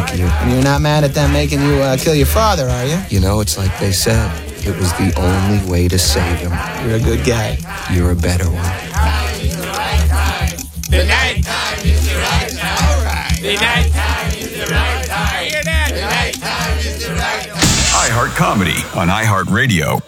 Thank you. And you're not mad at them making you kill your father, are you? You know, it's like they said. It was the only way to save him. You're a good guy. You're a better one. The night time is the right time. All right. The night time is the right time. Hear that? The night time is the right time. iHeart Comedy on iHeartRadio.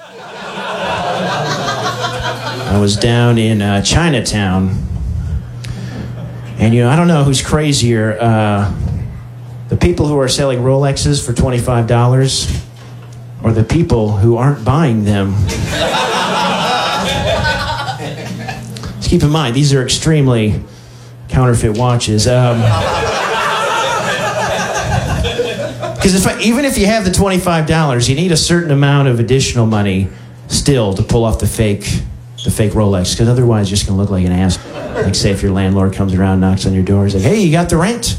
I was down in Chinatown, and I don't know who's crazier, the people who are selling Rolexes for $25 or the people who aren't buying them. Just keep in mind, these are extremely counterfeit watches. Because even if you have the $25, you need a certain amount of additional money still to pull off the fake Rolex, because otherwise you're just going to look like an ass. Like, say, if your landlord comes around, knocks on your door, he's like, hey, you got the rent?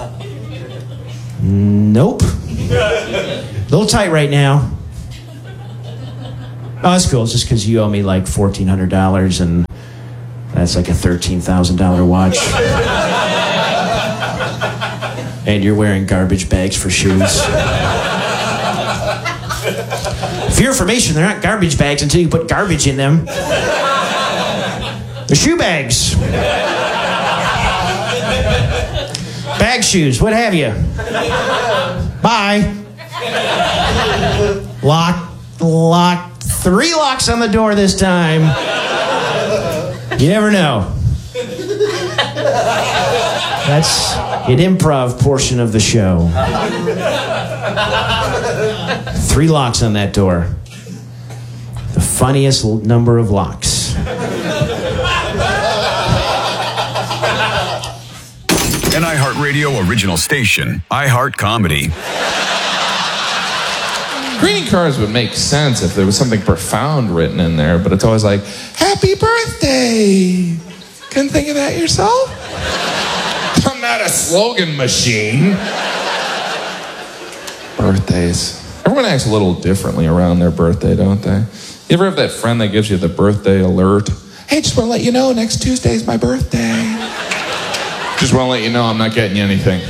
Nope. A little tight right now. Oh, that's cool. It's just because you owe me like $1,400, and that's like a $13,000 watch. And you're wearing garbage bags for shoes. For your information, they're not garbage bags until you put garbage in them. They're shoe bags. Bag shoes, what have you. Bye. Lock. 3 locks on the door this time. You never know. That's an improv portion of the show. 3 locks on that door. The funniest number of locks. An iHeartRadio original station, iHeart Comedy. Greeting cards would make sense if there was something profound written in there, but it's always like, happy birthday! Couldn't think of that yourself? I'm not a slogan machine. Birthdays. Everyone acts a little differently around their birthday, don't they? You ever have that friend that gives you the birthday alert? Hey, just want to let you know, next Tuesday's my birthday. Just want to let you know I'm not getting you anything.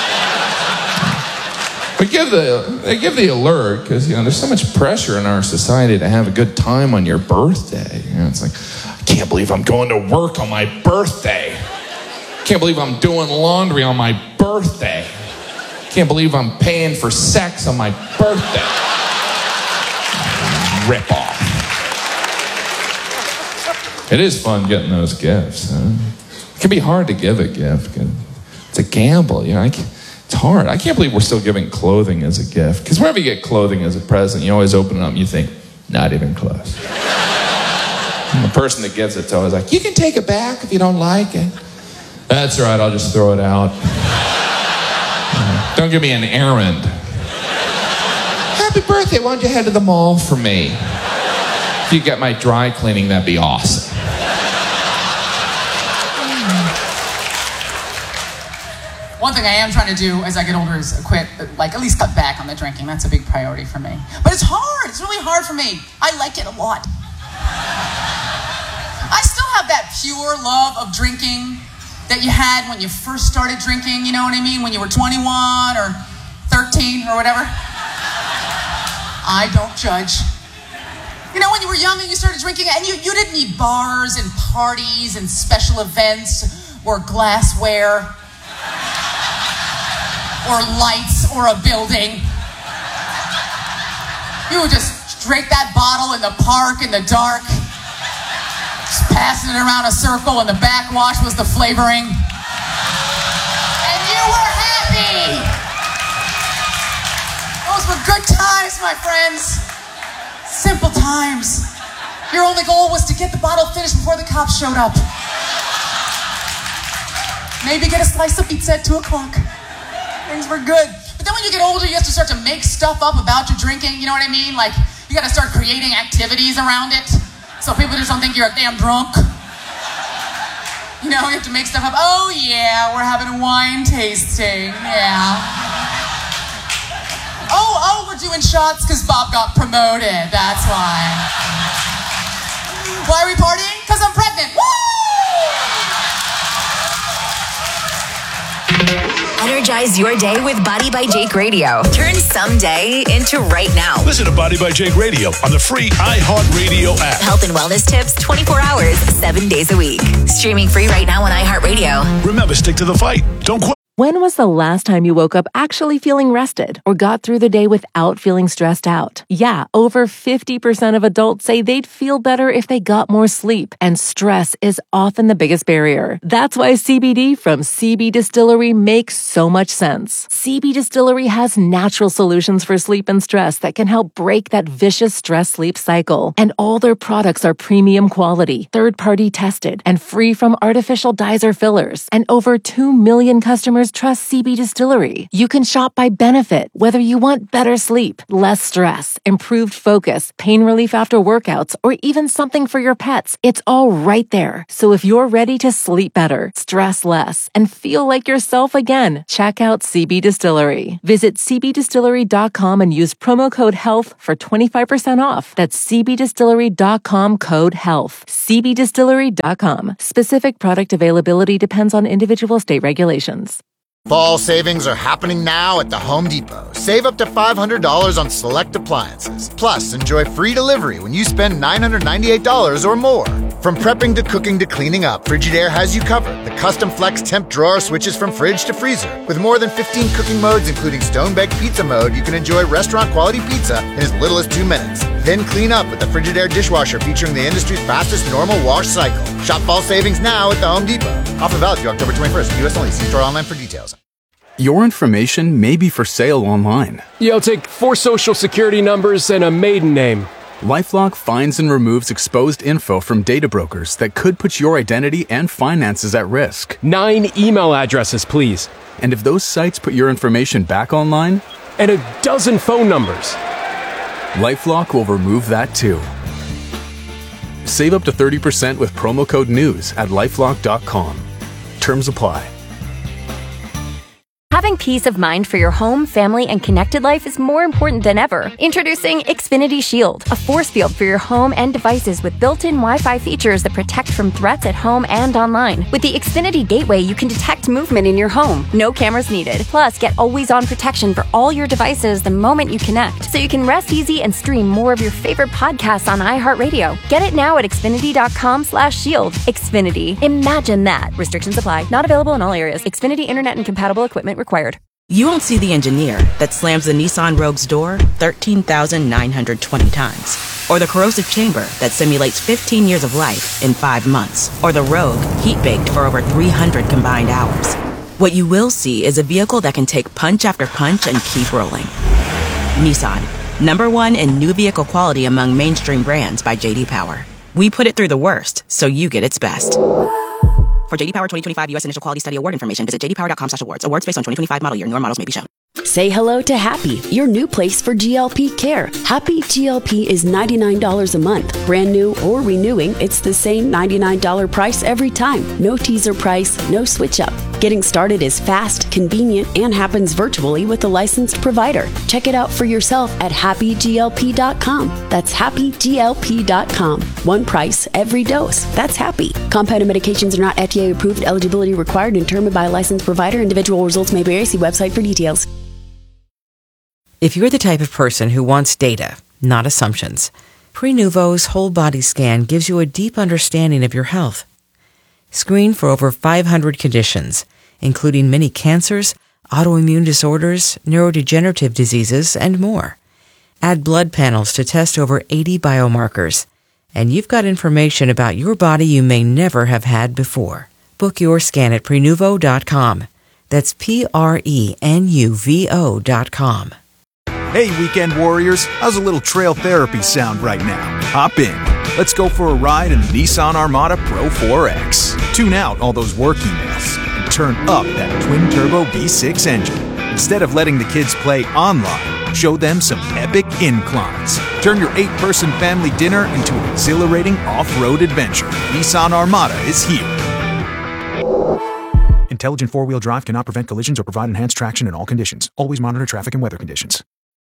They give the alert because, there's so much pressure in our society to have a good time on your birthday. It's like, I can't believe I'm going to work on my birthday. Can't believe I'm doing laundry on my birthday. Can't believe I'm paying for sex on my birthday. Rip off. It is fun getting those gifts. It can be hard to give a gift. It's a gamble, It's hard. I can't believe we're still giving clothing as a gift. Because whenever you get clothing as a present, you always open it up and you think, not even close. And the person that gives it's always like, you can take it back if you don't like it. That's right, I'll just throw it out. Don't give me an errand. Happy birthday, why don't you head to the mall for me? If you get my dry cleaning, that'd be awesome. One thing I am trying to do as I get older is quit, at least cut back on the drinking. That's a big priority for me. But it's hard. It's really hard for me. I like it a lot. I still have that pure love of drinking that you had when you first started drinking, you know what I mean? When you were 21 or 13 or whatever. I don't judge. When you were young and you started drinking, and you didn't need bars and parties and special events or glassware or lights or a building. You would just drink that bottle in the park in the dark, just passing it around a circle, and the backwash was the flavoring. And you were happy. Those were good times, my friends. Simple times. Your only goal was to get the bottle finished before the cops showed up. Maybe get a slice of pizza at 2 o'clock. Things were good. But then when you get older, you have to start to make stuff up about your drinking, you know what I mean? Like, you gotta start creating activities around it so people just don't think you're a damn drunk. You have to make stuff up. Oh yeah, we're having a wine tasting, yeah. Oh, we're doing shots because Bob got promoted, that's why. Why are we partying? Because I'm pregnant, woo! Energize your day with Body by Jake Radio. Turn someday into right now. Listen to Body by Jake Radio on the free iHeartRadio app. Health and wellness tips 24 hours, 7 days a week. Streaming free right now on iHeartRadio. Remember, stick to the fight. Don't quit. When was the last time you woke up actually feeling rested or got through the day without feeling stressed out? Yeah, over 50% of adults say they'd feel better if they got more sleep, and stress is often the biggest barrier. That's why CBD from CB Distillery makes so much sense. CB Distillery has natural solutions for sleep and stress that can help break that vicious stress-sleep cycle. And all their products are premium quality, third-party tested, and free from artificial dyes or fillers. And over 2 million customers trust CB Distillery. You can shop by benefit, whether you want better sleep, less stress, improved focus, pain relief after workouts, or even something for your pets. It's all right there. So if you're ready to sleep better, stress less, and feel like yourself again, check out CB Distillery. Visit cbdistillery.com and use promo code HEALTH for 25% off. That's cbdistillery.com code HEALTH. cbdistillery.com. Specific product availability depends on individual state regulations. Fall savings are happening now at the Home Depot. Save up to $500 on select appliances. Plus, enjoy free delivery when you spend $998 or more. From prepping to cooking to cleaning up, Frigidaire has you covered. The custom flex temp drawer switches from fridge to freezer. With more than 15 cooking modes, including stone-baked pizza mode, you can enjoy restaurant-quality pizza in as little as 2 minutes. Then clean up with the Frigidaire dishwasher featuring the industry's fastest normal wash cycle. Shop fall savings now at the Home Depot. Offer valid through October 21st. U.S. only. See store online for details. Your information may be for sale online. Yeah, I'll take 4 social security numbers and a maiden name. LifeLock finds and removes exposed info from data brokers that could put your identity and finances at risk. 9 email addresses, please. And if those sites put your information back online? And a dozen phone numbers. LifeLock will remove that too. Save up to 30% with promo code NEWS at LifeLock.com. Terms apply. Having peace of mind for your home, family, and connected life is more important than ever. Introducing Xfinity Shield, a force field for your home and devices with built-in Wi-Fi features that protect from threats at home and online. With the Xfinity Gateway, you can detect movement in your home. No cameras needed. Plus, get always-on protection for all your devices the moment you connect, so you can rest easy and stream more of your favorite podcasts on iHeartRadio. Get it now at Xfinity.com/shield. Xfinity. Imagine that. Restrictions apply. Not available in all areas. Xfinity Internet and compatible equipment required. You won't see the engineer that slams the Nissan Rogue's door 13,920 times. Or the corrosive chamber that simulates 15 years of life in 5 months. Or the Rogue heat-baked for over 300 combined hours. What you will see is a vehicle that can take punch after punch and keep rolling. Nissan, #1 in new vehicle quality among mainstream brands by J.D. Power. We put it through the worst, so you get its best. For J.D. Power 2025 U.S. Initial Quality Study Award information, visit jdpower.com/awards. Awards based on 2025 model year. Newer models may be shown. Say hello to Happy, your new place for GLP care. Happy GLP is $99 a month. Brand new or renewing, it's the same $99 price every time. No teaser price, no switch up. Getting started is fast, convenient, and happens virtually with a licensed provider. Check it out for yourself at happyglp.com. That's happyglp.com. One price, every dose. That's Happy. Compounded medications are not FDA approved. Eligibility required and determined by a licensed provider. Individual results may vary. See website for details. If you're the type of person who wants data, not assumptions, Prenuvo's whole body scan gives you a deep understanding of your health. Screen for over 500 conditions, including many cancers, autoimmune disorders, neurodegenerative diseases, and more. Add blood panels to test over 80 biomarkers, and you've got information about your body you may never have had before. Book your scan at Prenuvo.com. That's Prenuvo.com. Hey, weekend warriors, how's a little trail therapy sound right now? Hop in. Let's go for a ride in the Nissan Armada Pro 4X. Tune out all those work emails and turn up that twin-turbo V6 engine. Instead of letting the kids play online, show them some epic inclines. Turn your 8-person family dinner into an exhilarating off-road adventure. Nissan Armada is here. Intelligent four-wheel drive cannot prevent collisions or provide enhanced traction in all conditions. Always monitor traffic and weather conditions.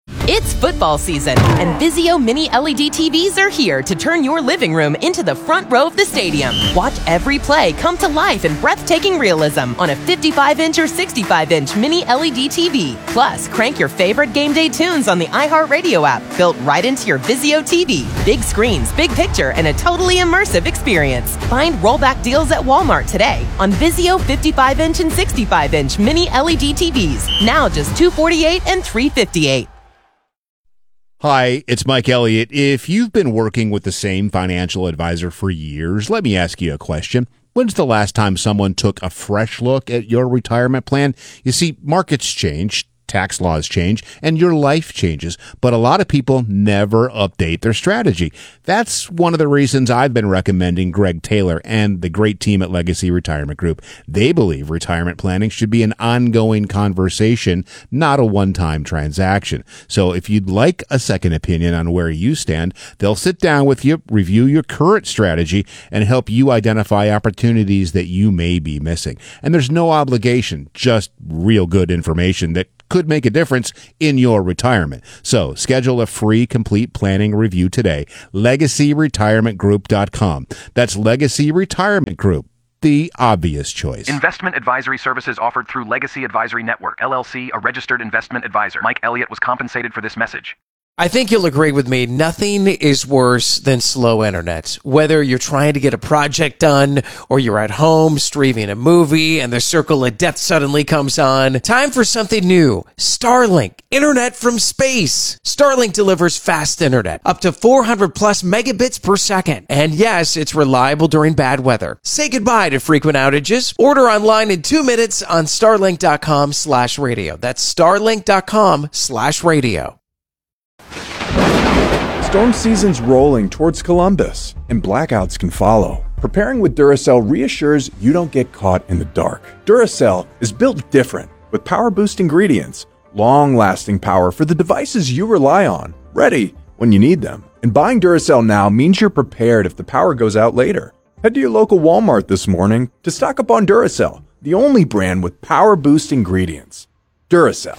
It's football season, and Vizio Mini LED TVs are here to turn your living room into the front row of the stadium. Watch every play come to life in breathtaking realism on a 55-inch or 65-inch Mini LED TV. Plus, crank your favorite game day tunes on the iHeartRadio app, built right into your Vizio TV. Big screens, big picture, and a totally immersive experience. Find rollback deals at Walmart today on Vizio 55-inch and 65-inch Mini LED TVs. Now just $248 and $358. Hi, it's Mike Elliott. If you've been working with the same financial advisor for years, let me ask you a question. When's the last time someone took a fresh look at your retirement plan? You see, markets change, tax laws change, and your life changes, but a lot of people never update their strategy. That's one of the reasons I've been recommending Greg Taylor and the great team at Legacy Retirement Group. They believe retirement planning should be an ongoing conversation, not a one-time transaction. So if you'd like a second opinion on where you stand, they'll sit down with you, review your current strategy, and help you identify opportunities that you may be missing. And there's no obligation, just real good information that could make a difference in your retirement. So schedule a free complete planning review today. LegacyRetirementGroup.com. That's Legacy Retirement Group, the obvious choice. Investment advisory services offered through Legacy Advisory Network, LLC, a registered investment advisor. Mike Elliott was compensated for this message. I think you'll agree with me. Nothing is worse than slow internet. Whether you're trying to get a project done or you're at home streaming a movie and the circle of death suddenly comes on. Time for something new. Starlink. Internet from space. Starlink delivers fast internet. Up to 400 plus megabits per second. And yes, it's reliable during bad weather. Say goodbye to frequent outages. Order online in 2 minutes on starlink.com/radio. That's starlink.com/radio. Storm season's rolling towards Columbus, and blackouts can follow. Preparing with Duracell reassures you don't get caught in the dark. Duracell is built different, with power-boost ingredients, long-lasting power for the devices you rely on, ready when you need them. And buying Duracell now means you're prepared if the power goes out later. Head to your local Walmart this morning to stock up on Duracell, the only brand with power-boost ingredients. Duracell.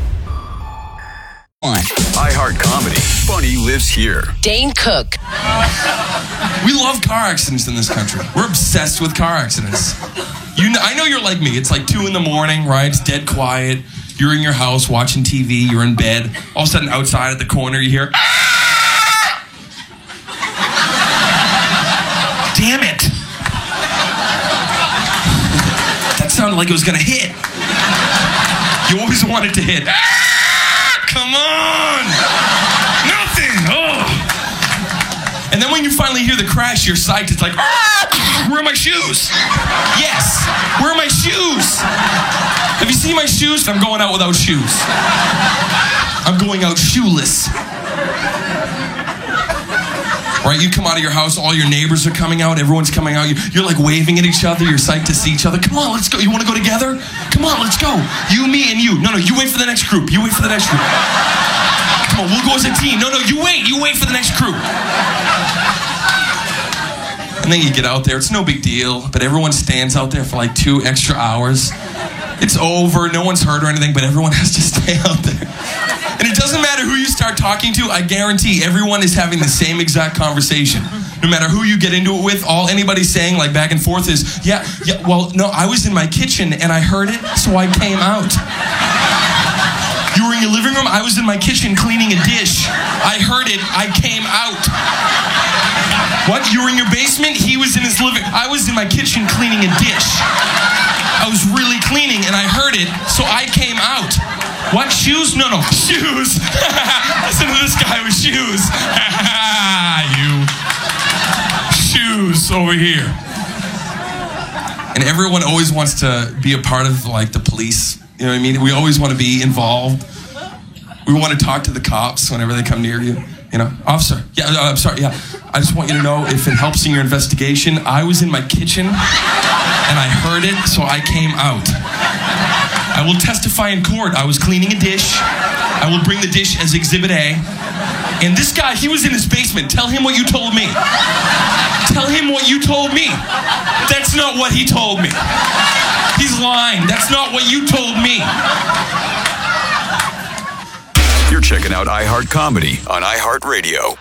iHeart Comedy. Funny lives here. Dane Cook. We love car accidents in this country. We're obsessed with car accidents. I know you're like me. It's like 2 a.m, right? It's dead quiet. You're in your house watching TV. You're in bed. All of a sudden, outside at the corner, you hear, "Ah!" Damn it. That sounded like it was going to hit. You always want it to hit. Come on! Nothing! Oh! And then when you finally hear the crash, you're psyched. It's like, ah! Where are my shoes? Yes! Where are my shoes? Have you seen my shoes? I'm going out without shoes. I'm going out shoeless. Right? You come out of your house, all your neighbors are coming out, everyone's coming out, you're like waving at each other, you're psyched to see each other. Come on, let's go. You want to go together? Come on, let's go. You, me, and you. No, you wait for the next group. You wait for the next group. Come on, we'll go as a team. No, you wait for the next group. And then you get out there, it's no big deal, but everyone stands out there for like 2 extra hours. It's over, no one's hurt or anything, but everyone has to stay out there. And it doesn't matter who you start talking to, I guarantee everyone is having the same exact conversation. No matter who you get into it with, all anybody's saying like back and forth is, yeah, well, no, I was in my kitchen and I heard it, so I came out. You were in your living room, I was in my kitchen cleaning a dish. I heard it, I came out. What, you were in your basement? He was in his living, I was in my kitchen cleaning a dish. I was really cleaning and I heard it, so I came out. What, shoes? No, shoes. Listen to this guy with shoes. You. Shoes over here. And everyone always wants to be a part of like the police. You know what I mean? We always want to be involved. We want to talk to the cops whenever they come near you. You know, officer, I'm sorry, I just want you to know if it helps in your investigation, I was in my kitchen and I heard it, so I came out. I will testify in court. I was cleaning a dish. I will bring the dish as Exhibit A. And this guy, he was in his basement. Tell him what you told me. Tell him what you told me. That's not what he told me. He's lying. That's not what you told me. You're checking out iHeart Comedy on iHeartRadio.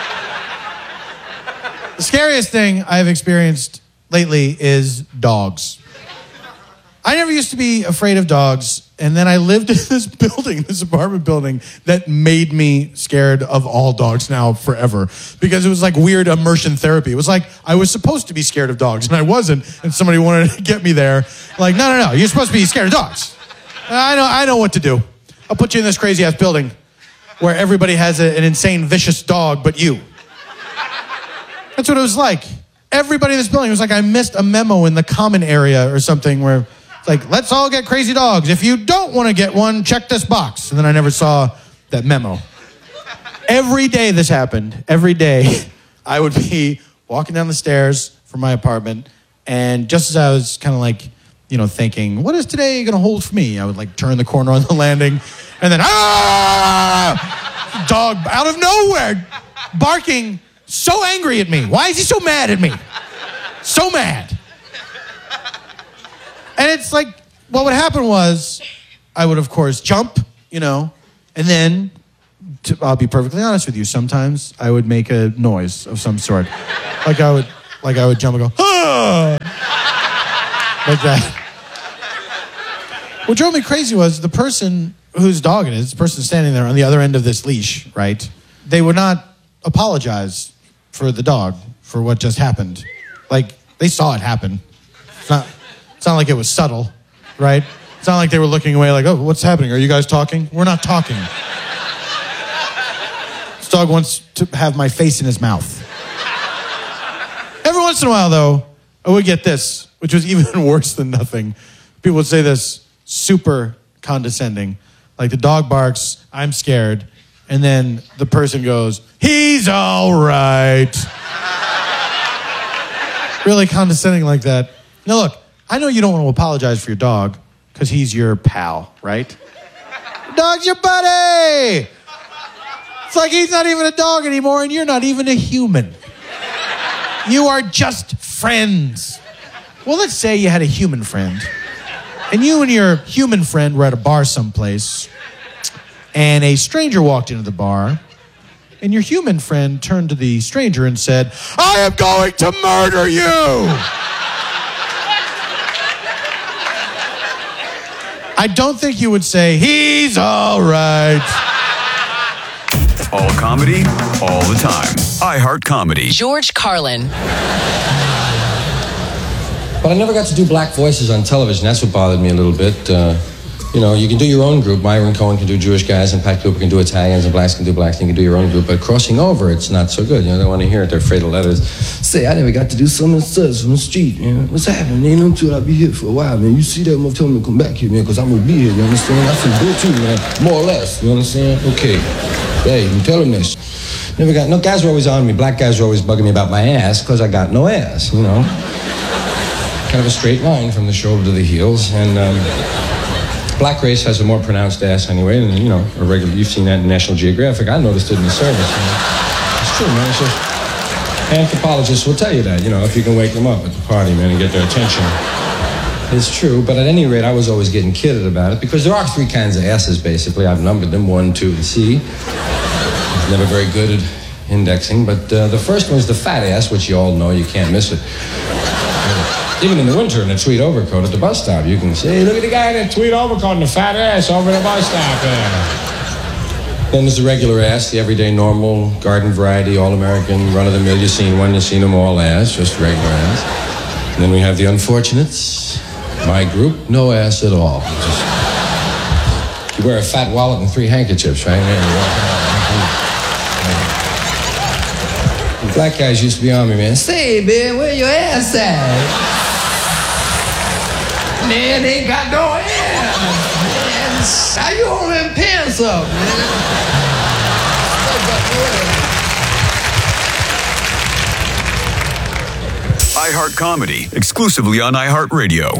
The scariest thing I've experienced lately is dogs. I never used to be afraid of dogs, and then I lived in this building, this apartment building, that made me scared of all dogs now forever. Because it was like weird immersion therapy. It was like I was supposed to be scared of dogs, and I wasn't, and somebody wanted to get me there. Like, no, you're supposed to be scared of dogs. I know what to do. I'll put you in this crazy-ass building where everybody has an insane, vicious dog but you. That's what it was like. Everybody in this building, it was like I missed a memo in the common area or something where it's like, let's all get crazy dogs. If you don't want to get one, check this box. And then I never saw that memo. Every day this happened. Every day I would be walking down the stairs from my apartment, and just as I was kind of like, thinking, what is today going to hold for me? I would like turn the corner on the landing, and then, dog out of nowhere, barking, so angry at me. Why is he so mad at me? So mad. And it's like, what would happen was, I would, of course, jump, and then, I'll be perfectly honest with you, sometimes I would make a noise of some sort. Like I would jump and go, ah! Like that. What drove me crazy was the person whose dog it is, the person standing there on the other end of this leash, right? They would not apologize for the dog, for what just happened. Like, they saw it happen. It's not like it was subtle, right? It's not like they were looking away like, oh, what's happening? Are you guys talking? We're not talking. This dog wants to have my face in his mouth. Every once in a while, though, I would get this, which was even worse than nothing. People would say this super condescending. Like, the dog barks, I'm scared, and then the person goes, he's all right. Really condescending like that. Now, look, I know you don't want to apologize for your dog because he's your pal, right? Your dog's your buddy. It's like he's not even a dog anymore and you're not even a human. You are just friends. Well, let's say you had a human friend, and you and your human friend were at a bar someplace, and a stranger walked into the bar, and your human friend turned to the stranger and said, I am going to murder you! I don't think you would say, he's all right. All comedy, all the time. iHeart Comedy. George Carlin. But I never got to do black voices on television. That's what bothered me a little bit. You can do your own group. Myron Cohen can do Jewish guys, and Pat Cooper can do Italians, and blacks can do blacks, and you can do your own group. But crossing over, it's not so good. They don't want to hear it. They're afraid of letters. Say, I never got to do some of the stuff from the street. What's happening? Ain't until I'll be here for a while, man. You see that, I'm tell me to come back here, man, because I'm going to be here, you understand? I feel good too, man. More or less, you understand? Okay. Hey, you tell them this. No, guys were always on me. Black guys were always bugging me about my ass, because I got no ass, Kind of a straight line from the shoulder to the heels, and black race has a more pronounced ass anyway, and a regular. You've seen that in National Geographic. I noticed it in the service. It's true, man. It's just, anthropologists will tell you that. If you can wake them up at the party, man, and get their attention. It's true, but at any rate, I was always getting kidded about it because there are three kinds of asses. Basically, I've numbered them 1, 2, and C. I was never very good at indexing, but the first one's the fat ass, which you all know. You can't miss it. Even in the winter in a tweed overcoat at the bus stop, you can say, hey, look at the guy in that tweed overcoat and the fat ass over the bus stop there. Then there's the regular ass, the everyday normal, garden variety, all-American, run-of-the-mill. You've seen one, you've seen them all ass, just regular ass. And then we have the unfortunates. My group, no ass at all. Just, you wear a fat wallet and 3 handkerchiefs, right? The black guys used to be on me, man. Say, man, where your ass at? Man, ain't got no ass. Man, how you hold them pants up, man? iHeart Comedy, exclusively on iHeartRadio.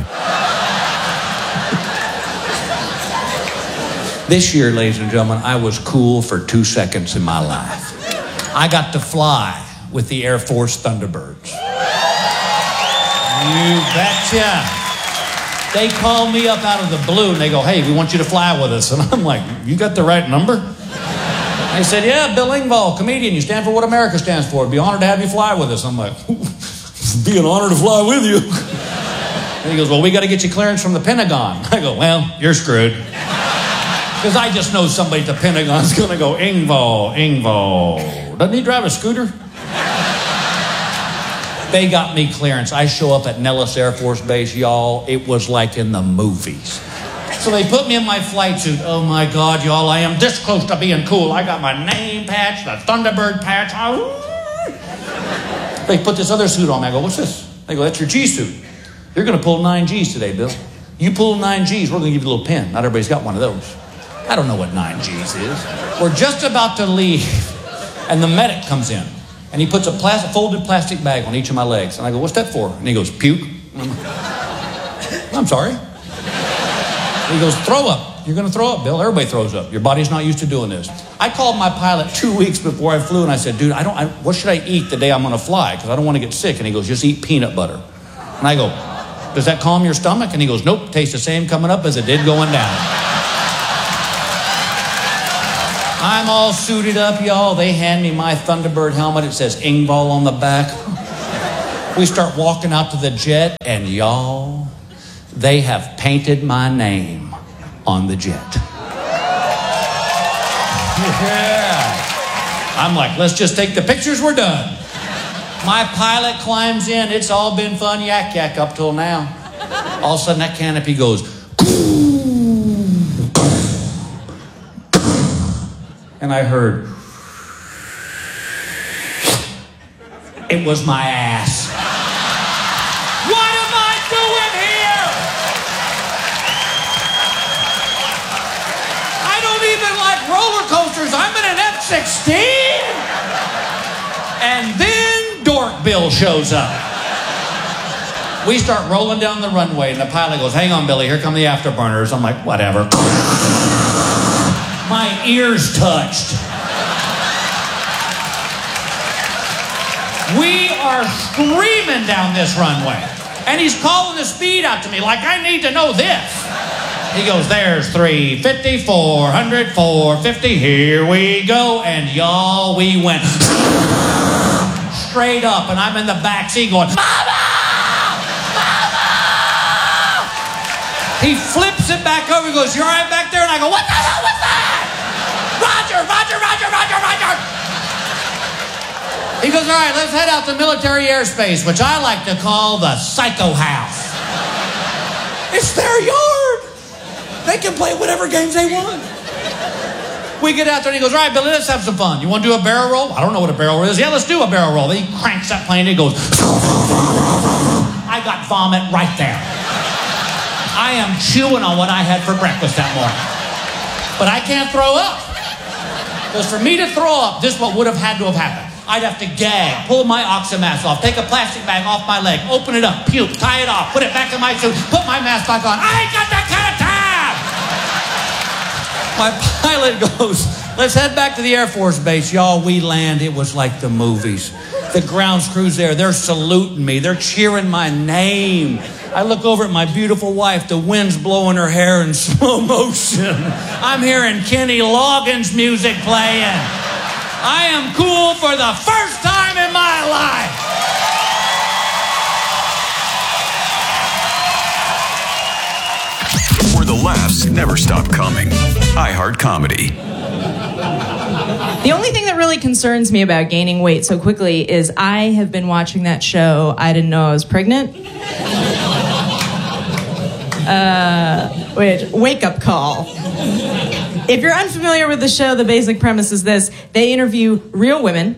This year, ladies and gentlemen, I was cool for 2 seconds in my life. I got to fly with the Air Force Thunderbirds. You betcha. They call me up out of the blue and they go, hey, we want you to fly with us. And I'm like, you got the right number? They said, yeah, Bill Engvall, comedian. You stand for what America stands for. It'd be an honor to have you fly with us. I'm like, be an honor to fly with you. And he goes, well, we got to get you clearance from the Pentagon. I go, well, you're screwed. Because I just know somebody at the Pentagon's going to go, Engvall. Doesn't he drive a scooter? They got me clearance. I show up at Nellis Air Force Base, y'all. It was like in the movies. So they put me in my flight suit. Oh, my God, y'all, I am this close to being cool. I got my name patch, the Thunderbird patch. They put this other suit on me. I go, what's this? They go, that's your G suit. You're going to pull 9 Gs today, Bill. You pull 9 Gs, we're going to give you a little pin. Not everybody's got one of those. I don't know what 9 Gs is. We're just about to leave, and the medic comes in, and he puts a folded plastic bag on each of my legs. And I go, what's that for? And he goes, puke. I'm sorry. He goes, throw up. You're going to throw up, Bill. Everybody throws up. Your body's not used to doing this. I called my pilot 2 weeks before I flew, and I said, dude, what should I eat the day I'm going to fly? Because I don't want to get sick. And he goes, just eat peanut butter. And I go, does that calm your stomach? And he goes, nope, tastes the same coming up as it did going down. I'm all suited up, y'all. They hand me my Thunderbird helmet. It says Engvall on the back. We start walking out to the jet, and y'all, they have painted my name on the jet. Yeah. I'm like, let's just take the pictures, we're done. My pilot climbs in. It's all been fun yak up till now. All of a sudden that canopy goes, and I heard, it was my ass. What am I doing here? I don't even like roller coasters. I'm in an F-16. And then Dork Bill shows up. We start rolling down the runway, and the pilot goes, hang on, Billy, here come the afterburners. I'm like, whatever. My ears touched. We are screaming down this runway. And he's calling the speed out to me like I need to know this. He goes, there's 350, 400, 450, here we go. And y'all, we went straight up, and I'm in the back seat going, Mama! Mama! He flips it back over, he goes, you all right back there? And I go, what the hell was that? Roger, Roger, Roger, Roger, Roger. He goes, all right, let's head out to military airspace, which I like to call the Psycho House. It's their yard. They can play whatever games they want. We get out there and he goes, all right, Billy, let's have some fun. You want to do a barrel roll? I don't know what a barrel roll is. Yeah, let's do a barrel roll. Then he cranks that plane and he goes, I got vomit right there. I am chewing on what I had for breakfast that morning. But I can't throw up. Because for me to throw up, this is what would have had to have happened. I'd have to gag, pull my oxygen mask off, take a plastic bag off my leg, open it up, puke, tie it off, put it back in my suit, put my mask back on. I ain't got that kind of time! My pilot goes, let's head back to the Air Force Base. Y'all, we land. It was like the movies. The ground crews there, they're saluting me. They're cheering my name. I look over at my beautiful wife. The wind's blowing her hair in slow motion. I'm hearing Kenny Loggins music playing. I am cool for the first time in my life. Where the laughs never stop coming. iHeart Comedy. The only thing that really concerns me about gaining weight so quickly is I have been watching that show, I Didn't Know I Was Pregnant. Wake Up Call. If you're unfamiliar with the show, the basic premise is this. They interview real women,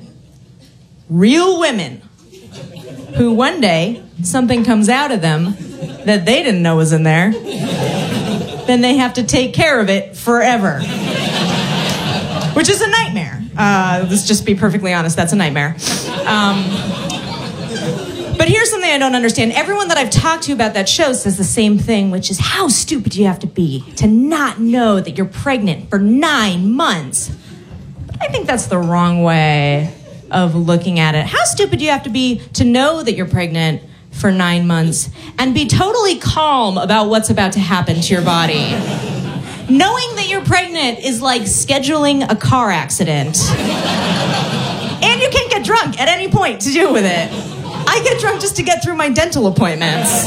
who one day something comes out of them that they didn't know was in there. Then they have to take care of it forever. Which is a nightmare. Let's just be perfectly honest, that's a nightmare. But here's something I don't understand. Everyone that I've talked to about that show says the same thing, which is how stupid do you have to be to not know that you're pregnant for 9 months? But I think that's the wrong way of looking at it. How stupid do you have to be to know that you're pregnant for 9 months and be totally calm about what's about to happen to your body? Knowing that you're pregnant is like scheduling a car accident. And you can get drunk at any point to deal with it. I get drunk just to get through my dental appointments.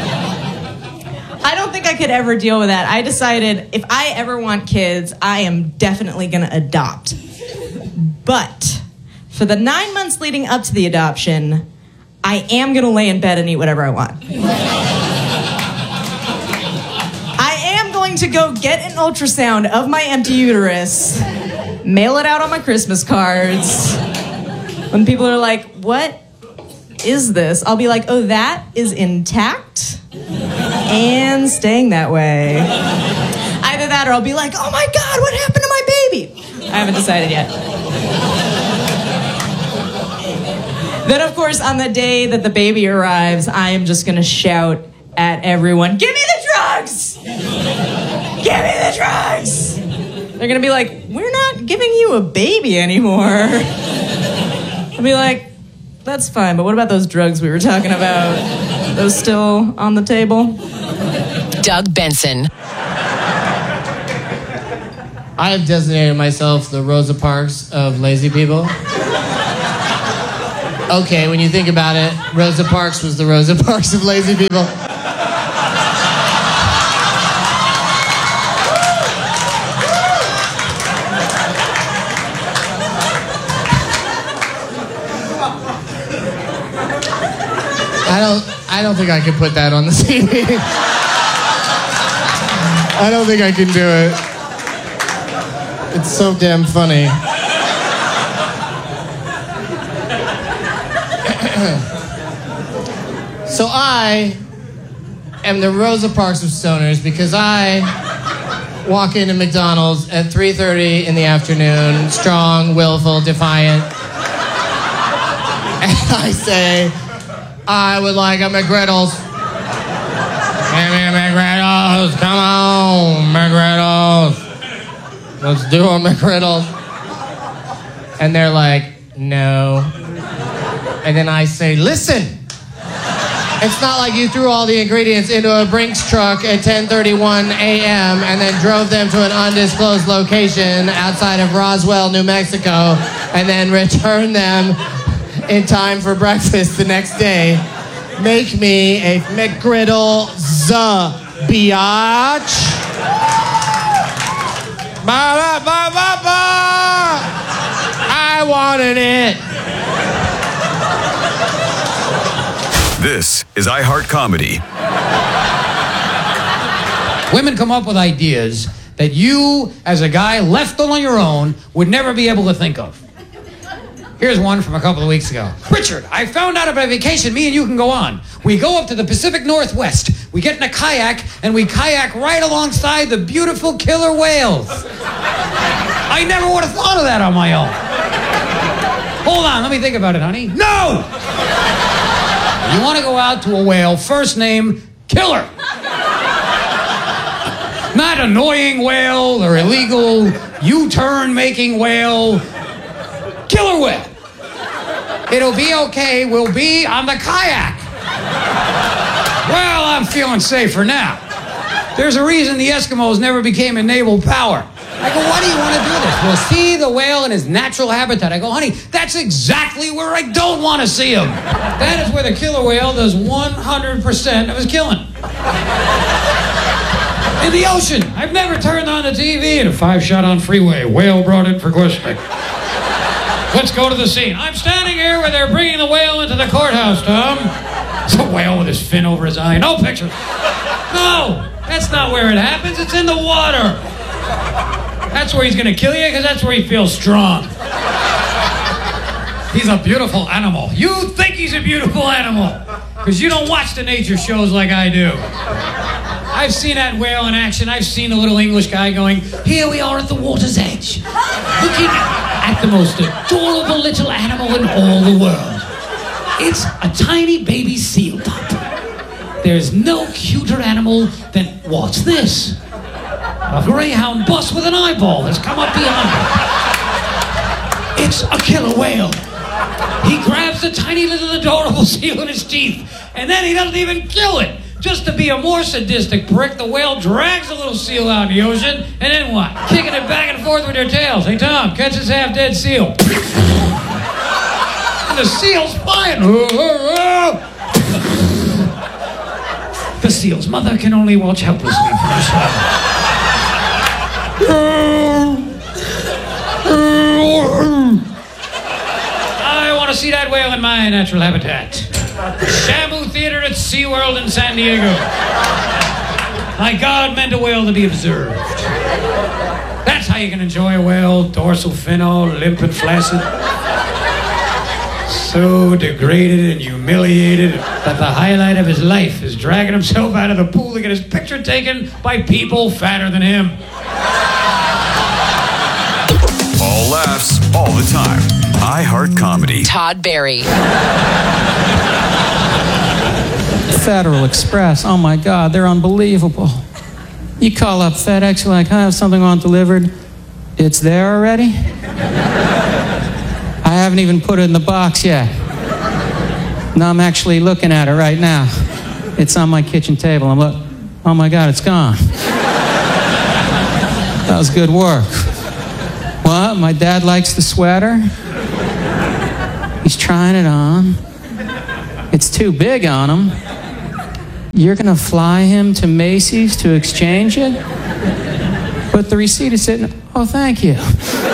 I don't think I could ever deal with that. I decided if I ever want kids, I am definitely going to adopt. But for the 9 months leading up to the adoption, I am going to lay in bed and eat whatever I want. I am going to go get an ultrasound of my empty uterus, mail it out on my Christmas cards. When people are like, what is this? I'll be like, oh, that is intact and staying that way. Either that or I'll be like, oh my God, what happened to my baby? I haven't decided yet. Then, of course, on the day that the baby arrives, I am just going to shout at everyone, give me the drugs! Give me the drugs! They're going to be like, we're not giving you a baby anymore. I'll be like, that's fine, but what about those drugs we were talking about? Those still on the table? Doug Benson. I have designated myself the Rosa Parks of lazy people. Okay, when you think about it, Rosa Parks was the Rosa Parks of lazy people. I don't think I can put that on the TV. I don't think I can do it. It's so damn funny. So I am the Rosa Parks of stoners because I walk into McDonald's at 3:30 in the afternoon, strong, willful, defiant, and I say, I would like a McGriddles. Give me a McGriddles. Come on, McGriddles. Let's do a McGriddles. And they're like, no. And then I say, listen. It's not like you threw all the ingredients into a Brinks truck at 10:31 a.m. and then drove them to an undisclosed location outside of Roswell, New Mexico, and then returned them in time for breakfast the next day. Make me a McGriddle biatch. Ba ba ba ba ba. I wanted it. This is iHeart Comedy. Women come up with ideas that you, as a guy left on your own, would never be able to think of. Here's one from a couple of weeks ago. Richard, I found out about a vacation me and you can go on. We go up to the Pacific Northwest. We get in a kayak, and we kayak right alongside the beautiful killer whales. I never would have thought of that on my own. Hold on, let me think about it, honey. No! You want to go out to a whale, first name, Killer. Not annoying whale or illegal U-turn making whale. Killer whale. It'll be okay, we'll be on the kayak. Well, I'm feeling safer now. There's a reason the Eskimos never became a naval power. I go, why do you want to do this? Well, see the whale in his natural habitat. I go, honey, that's exactly where I don't want to see him. That is where the killer whale does 100% of his killing. In the ocean. I've never turned on the TV and a 5-shot on freeway. Whale brought in for questioning. Let's go to the scene. I'm standing here where they're bringing the whale into the courthouse, Tom. It's a whale with his fin over his eye. No pictures. No, that's not where it happens. It's in the water. That's where he's going to kill you, because that's where he feels strong. He's a beautiful animal. You think he's a beautiful animal, because you don't watch the nature shows like I do. I've seen that whale in action. I've seen a little English guy going, here we are at the water's edge, looking at the most adorable little animal in all the world. It's a tiny baby seal pup. There's no cuter animal than, what's this? A greyhound bus with an eyeball has come up behind it. It's a killer whale. He grabs the tiny little adorable seal in his teeth, and then he doesn't even kill it. Just to be a more sadistic prick, the whale drags the little seal out in the ocean, and then what? Kicking it back and forth with their tails. Hey, Tom, catch this half-dead seal. And the seal's flying. The seal's mother can only watch helplessly from the side. I want to see that whale in my natural habitat. Shamu Theater at SeaWorld in San Diego. My God meant a whale to be observed. That's how you can enjoy a whale, dorsal fin all limp and flaccid. So degraded and humiliated that the highlight of his life is dragging himself out of the pool to get his picture taken by people fatter than him. All laughs, all the time. iHeart Comedy. Todd Barry. Federal Express, oh my God, they're unbelievable. You call up FedEx, you're like, I have something on delivered. It's there already? I haven't even put it in the box yet. No, I'm actually looking at it right now. It's on my kitchen table. Oh my God, it's gone. That was good work. What? My dad likes the sweater? He's trying it on. It's too big on him. You're gonna fly him to Macy's to exchange it? But the receipt is sitting... Oh, thank you.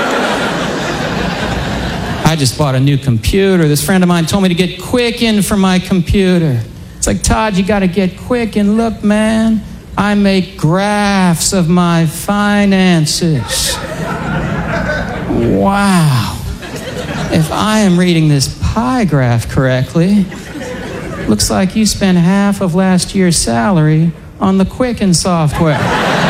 I just bought a new computer. This friend of mine told me to get Quicken for my computer. It's like, Todd, you gotta get Quicken. Look, man, I make graphs of my finances. Wow. If I am reading this pie graph correctly, looks like you spent half of last year's salary on the Quicken software.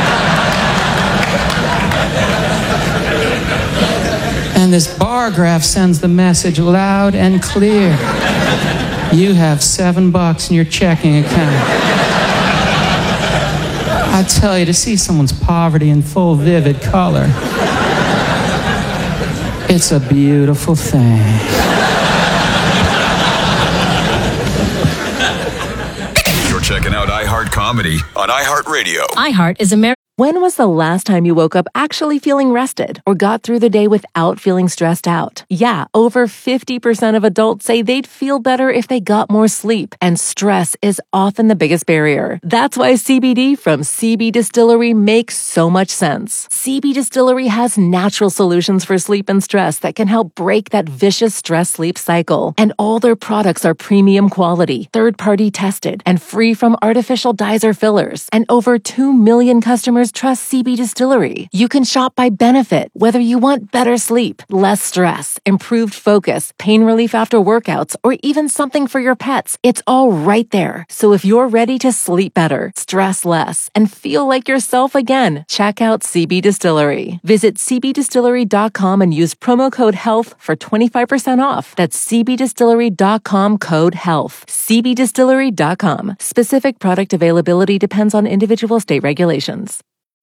And this bar graph sends the message loud and clear. You have $7 in your checking account. I tell you, to see someone's poverty in full vivid color, it's a beautiful thing. You're checking out iHeart Comedy on iHeartRadio. iHeart is America. When was the last time you woke up actually feeling rested or got through the day without feeling stressed out? Yeah, over 50% of adults say they'd feel better if they got more sleep, and stress is often the biggest barrier. That's why CBD from CB Distillery makes so much sense. CB Distillery has natural solutions for sleep and stress that can help break that vicious stress-sleep cycle. And all their products are premium quality, third-party tested, and free from artificial dyes or fillers. And over 2 million customers trust CB Distillery. You can shop by benefit, whether you want better sleep, less stress, improved focus, pain relief after workouts, or even something for your pets. It's all right there. So if you're ready to sleep better, stress less, and feel like yourself again, check out CB Distillery. Visit cbdistillery.com and use promo code HEALTH for 25% off. That's cbdistillery.com, code HEALTH. cbdistillery.com. Specific product availability depends on individual state regulations.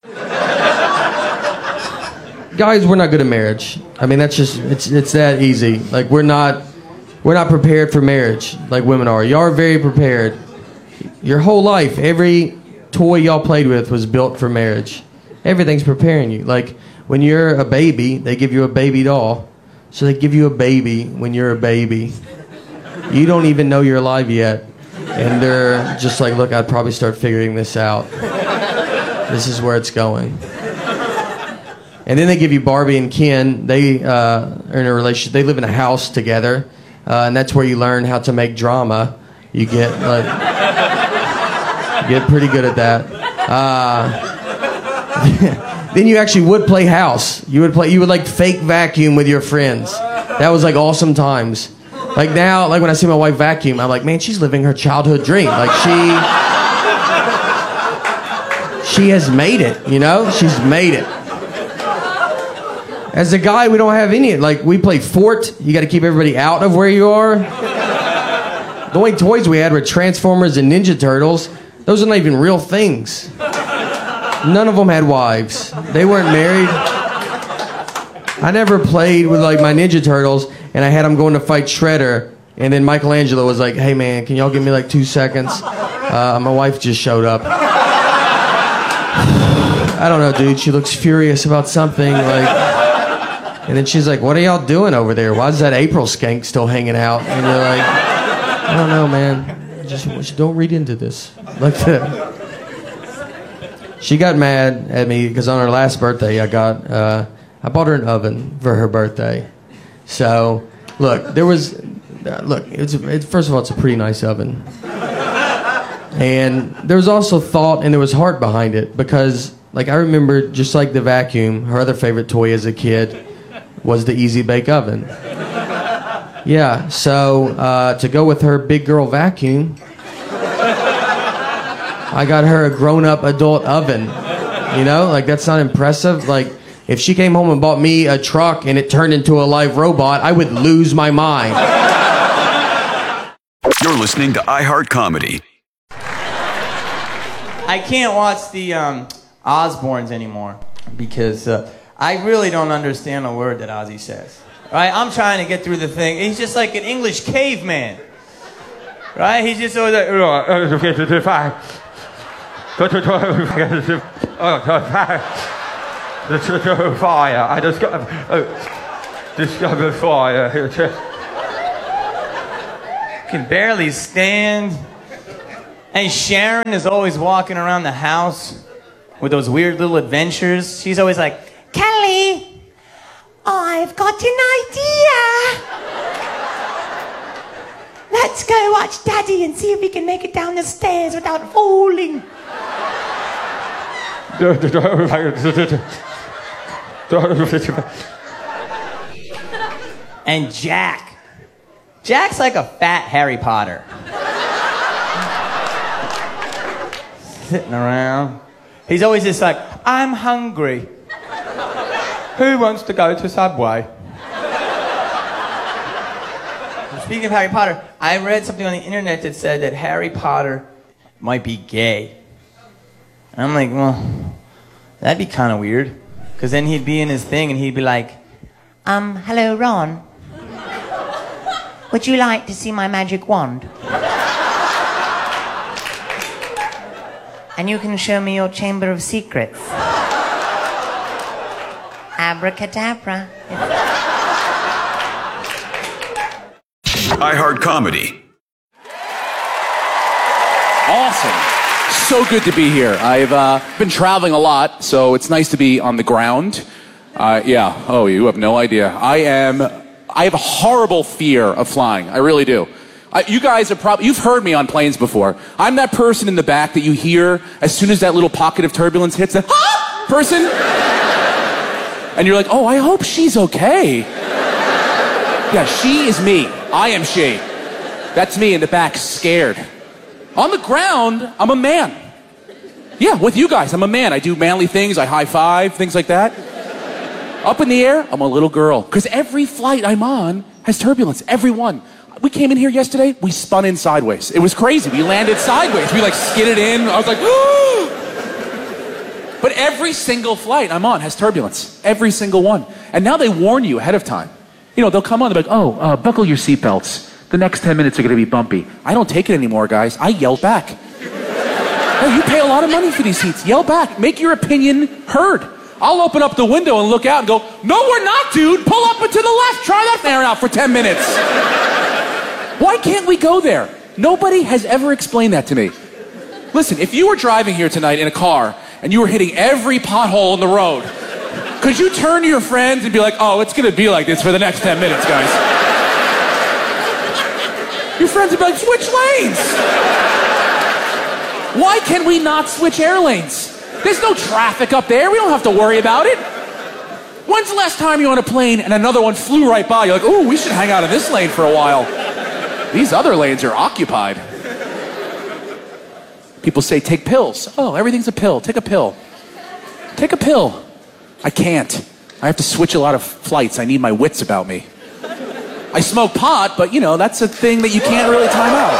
Guys, we're not good at marriage. I mean, that's just, it's that easy. Like, we're not prepared for marriage like women are. Y'all are very prepared. Your whole life, every toy y'all played with was built for marriage. Everything's preparing you. Like, when you're a baby, they give you a baby doll. So they give you a baby when you're a baby. You don't even know you're alive yet. And they're just like, look, I'd probably start figuring this out. This is where it's going. And then they give you Barbie and Ken. They are in a relationship. They live in a house together. And that's where you learn how to make drama. You get pretty good at that. Then you actually would play house. You would like fake vacuum with your friends. That was like awesome times. Like now, like when I see my wife vacuum, I'm like, man, she's living her childhood dream. Like she has made it, you know? She's made it. As a guy, we don't have any. Like, we play Fort. You got to keep everybody out of where you are. The only toys we had were Transformers and Ninja Turtles. Those are not even real things. None of them had wives. They weren't married. I never played with, like, my Ninja Turtles, and I had them going to fight Shredder. And then Michelangelo was like, hey, man, can y'all give me, like, 2 seconds? My wife just showed up. I don't know, dude. She looks furious about something, and then she's like, what are y'all doing over there? Why is that April skank still hanging out? And you're like, I don't know, man. Just don't read into this. Like that. She got mad at me because on her last birthday, I bought her an oven for her birthday. So, first of all, it's a pretty nice oven. And there was also thought and there was heart behind it because, I remember, just like the vacuum, her other favorite toy as a kid was the Easy Bake Oven. Yeah, so to go with her big girl vacuum, I got her a grown-up adult oven. That's not impressive. If she came home and bought me a truck and it turned into a live robot, I would lose my mind. You're listening to iHeart Comedy. I can't watch the Osbournes anymore because I really don't understand a word that Ozzy says. Right? I'm trying to get through the thing. He's just like an English caveman. Right? He's just always like... fire. I just got discovered fire. Can barely stand. And Sharon is always walking around the house with those weird little adventures. She's always like, Kelly, I've got an idea. Let's go watch Daddy and see if we can make it down the stairs without falling. And Jack's like a fat Harry Potter. Sitting around. He's always just like, I'm hungry. Who wants to go to Subway? Speaking of Harry Potter, I read something on the internet that said that Harry Potter might be gay. And I'm like, well, that'd be kind of weird. Because then he'd be in his thing and he'd be like, hello, Ron. Would you like to see my magic wand? And you can show me your chamber of secrets. Abracadabra. iHeart Comedy. Awesome. So good to be here. I've been traveling a lot, so it's nice to be on the ground. Yeah. Oh, you have no idea. I have a horrible fear of flying. I really do. You guys are you've heard me on planes before. I'm that person in the back that you hear as soon as that little pocket of turbulence hits, that person. And you're like, oh, I hope she's okay. Yeah, she is me. I am she. That's me in the back, scared. On the ground, I'm a man. Yeah, with you guys, I'm a man. I do manly things. I high five, things like that. Up in the air, I'm a little girl. Because every flight I'm on has turbulence. Every one. We came in here yesterday, we spun in sideways. It was crazy. We landed sideways. We skidded in. I was like, ooh! But every single flight I'm on has turbulence. Every single one. And now they warn you ahead of time. They'll come on, they'll be like, buckle your seatbelts. The next 10 minutes are going to be bumpy. I don't take it anymore, guys. I yell back. Hey, you pay a lot of money for these seats. Yell back. Make your opinion heard. I'll open up the window and look out and go, no, we're not, dude. Pull up and to the left. Try that there out for 10 minutes. Why can't we go there? Nobody has ever explained that to me. Listen, if you were driving here tonight in a car and you were hitting every pothole in the road, could you turn to your friends and be like, oh, it's going to be like this for the next 10 minutes, guys? Your friends would be like, switch lanes. Why can we not switch air lanes? There's no traffic up there. We don't have to worry about it. When's the last time you were on a plane and another one flew right by? You're like, ooh, we should hang out in this lane for a while. These other lanes are occupied. People say, take pills. Oh, everything's a pill. Take a pill. Take a pill. I can't. I have to switch a lot of flights. I need my wits about me. I smoke pot, but that's a thing that you can't really time out.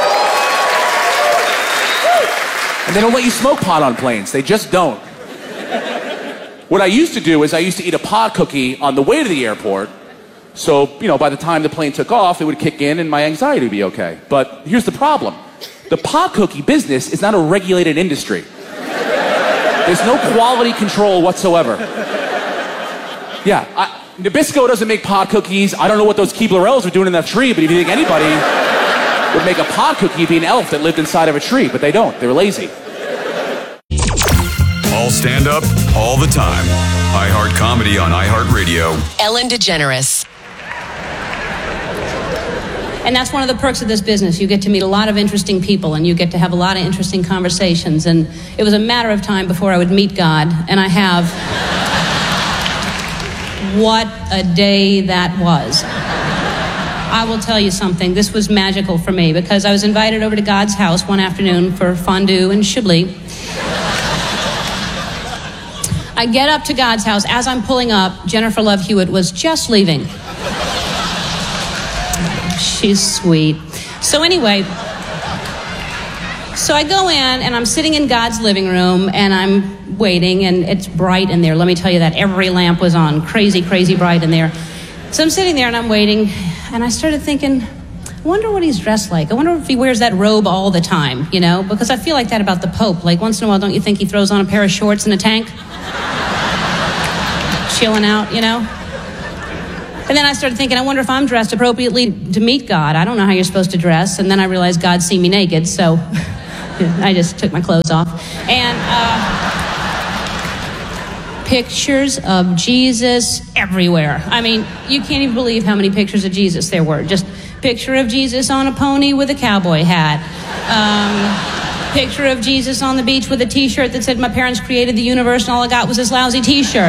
And they don't let you smoke pot on planes. They just don't. What I used to do is I used to eat a pot cookie on the way to the airport. So, by the time the plane took off, it would kick in and my anxiety would be okay. But here's the problem. The pot cookie business is not a regulated industry. There's no quality control whatsoever. Yeah, Nabisco doesn't make pot cookies. I don't know what those Keebler-Elves are doing in that tree, but if you think anybody would make a pot cookie, it'd be an elf that lived inside of a tree, but they don't. They're lazy. All stand up, all the time. iHeart Comedy on iHeartRadio. Ellen DeGeneres. And that's one of the perks of this business. You get to meet a lot of interesting people, and you get to have a lot of interesting conversations. And it was a matter of time before I would meet God, and I have. What a day that was. I will tell you something. This was magical for me, because I was invited over to God's house one afternoon for fondue and Chablis. I get up to God's house. As I'm pulling up, Jennifer Love Hewitt was just leaving. She's sweet. So anyway, so I go in, and I'm sitting in God's living room, and I'm waiting, and it's bright in there. Let me tell you that. Every lamp was on. Crazy, crazy bright in there. So I'm sitting there, and I'm waiting, and I started thinking, I wonder what he's dressed like. I wonder if he wears that robe all the time, you know? Because I feel like that about the Pope. Like, once in a while, don't you think he throws on a pair of shorts and a tank? Chilling out, you know? And then I started thinking, I wonder if I'm dressed appropriately to meet God. I don't know how you're supposed to dress. And then I realized God'd see me naked, so I just took my clothes off. And pictures of Jesus everywhere. I mean, you can't even believe how many pictures of Jesus there were. Just picture of Jesus on a pony with a cowboy hat. Picture of Jesus on the beach with a T-shirt that said, my parents created the universe and all I got was this lousy T-shirt.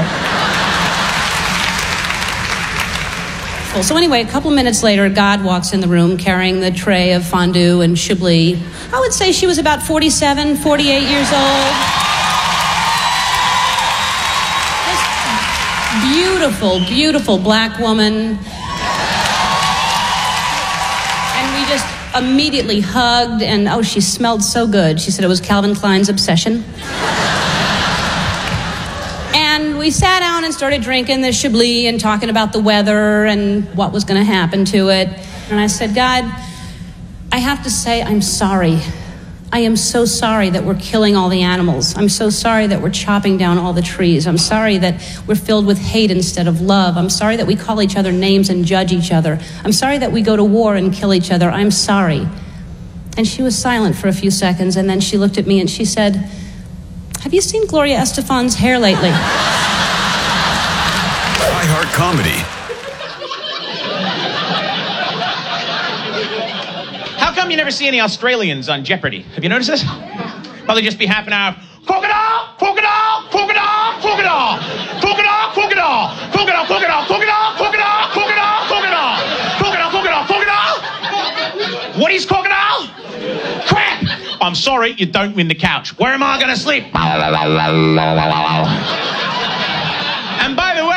So anyway, a couple minutes later, God walks in the room carrying the tray of fondue and Chablis. I would say she was about 47, 48 years old. This beautiful, beautiful black woman. And we just immediately hugged, and oh, she smelled so good. She said it was Calvin Klein's obsession. And we sat down and started drinking the Chablis and talking about the weather and what was going to happen to it. And I said, God, I have to say I'm sorry. I am so sorry that we're killing all the animals. I'm so sorry that we're chopping down all the trees. I'm sorry that we're filled with hate instead of love. I'm sorry that we call each other names and judge each other. I'm sorry that we go to war and kill each other. I'm sorry. And she was silent for a few seconds, and then she looked at me and she said, have you seen Gloria Estefan's hair lately? iHeart Comedy. How come you never see any Australians on Jeopardy? Have you noticed this? Probably just be half an hour of crocodile, crocodile, crocodile, crocodile, crocodile, crocodile, crocodile, crocodile, crocodile, crocodile, crocodile, crocodile, crocodile, crocodile, crocodile. What is crocodile? Crap! I'm sorry, you don't win the couch. Where am I going to sleep? And by the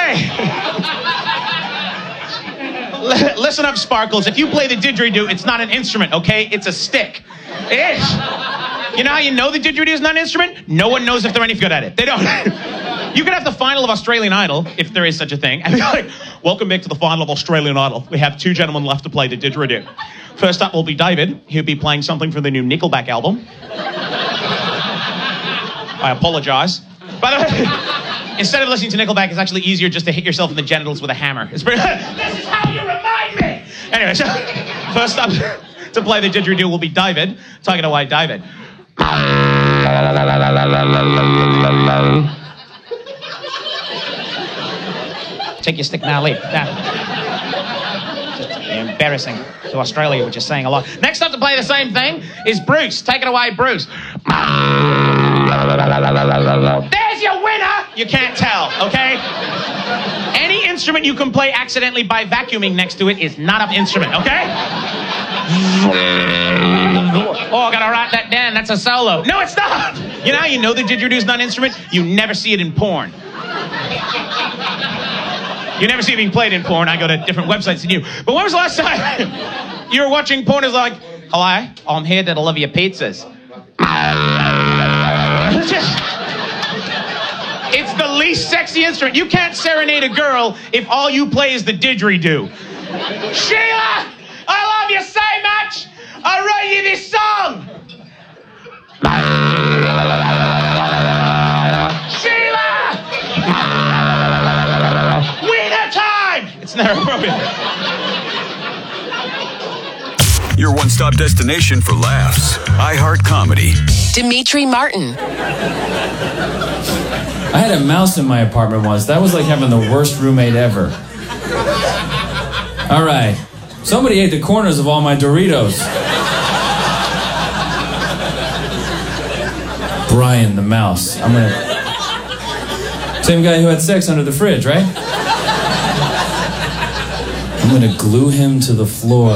way, listen up, Sparkles. If you play the didgeridoo, it's not an instrument, okay? It's a stick. It is. You know how you know the didgeridoo is not an instrument? No one knows if they're any good at it. They don't. You could have the final of Australian Idol, if there is such a thing, and be like, welcome back to the final of Australian Idol. We have two gentlemen left to play the didgeridoo. First up will be David. He'll be playing something from the new Nickelback album. I apologize. By the way, instead of listening to Nickelback, it's actually easier just to hit yourself in the genitals with a hammer. It's pretty. This is how you remind me! Anyway, so first up to play the didgeridoo will be David. Take it away, David. Take your stick now, leave. Embarrassing to Australia, which is saying a lot. Next up to play the same thing is Bruce. Take it away, Bruce. There's your winner! You can't tell, okay? Any instrument you can play accidentally by vacuuming next to it is not an instrument, okay? Oh, I gotta write that down. That's a solo. No, it's not! You know how you know the didgeridoo is not an instrument? You never see it in porn. You never see it being played in porn. I go to different websites than you. But when was the last time you were watching porn? It's like, hello, I'm here to deliver your pizzas. It's the least sexy instrument. You can't serenade a girl if all you play is the didgeridoo. Sheila, I love you so much. I wrote you this song. Sheila! Wiener time! It's not appropriate. Your one-stop destination for laughs. iHeart Comedy. Dimitri Martin. I had a mouse in my apartment once. That was like having the worst roommate ever. All right. Somebody ate the corners of all my Doritos. Brian the mouse. Same guy who had sex under the fridge, right? I'm gonna glue him to the floor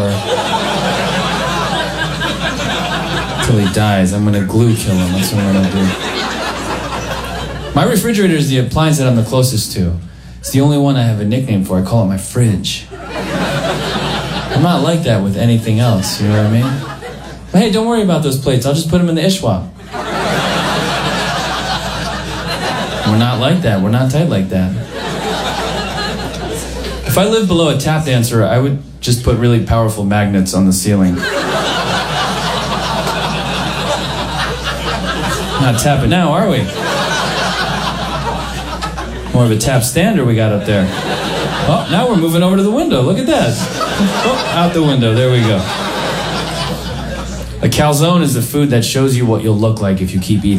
till he dies. I'm gonna glue kill him. That's what I'm gonna do. My refrigerator is the appliance that I'm the closest to. It's the only one I have a nickname for. I call it my fridge. I'm not like that with anything else, you know what I mean? But hey, don't worry about those plates. I'll just put them in the ishwab. We're not like that. We're not tight like that. If I lived below a tap dancer, I would just put really powerful magnets on the ceiling. Not tapping now, are we? More of a tap stander we got up there. Oh, now we're moving over to the window. Look at that. Oh, out the window. There we go. A calzone is the food that shows you what you'll look like if you keep eating.